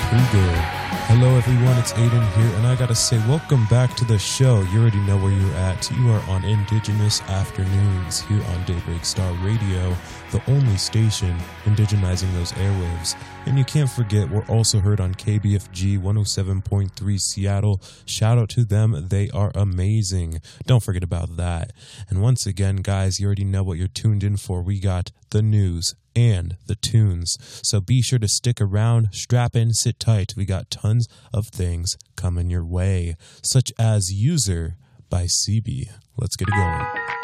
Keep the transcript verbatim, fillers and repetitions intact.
Kruger. Hello everyone, it's Aiden here, and I gotta say welcome back to the show. You already know where you're at. You are on Indigenous Afternoons here on Daybreak Star Radio, the only station indigenizing those airwaves. And you can't forget, we're also heard on K B F G one oh seven point three Seattle. Shout out to them, they are amazing. Don't forget about that. And once again, guys, you already know what you're tuned in for. We got the news and the tunes. So be sure to stick around, strap in, sit tight. We got tons of things coming your way, such as User by C B. Let's get it going.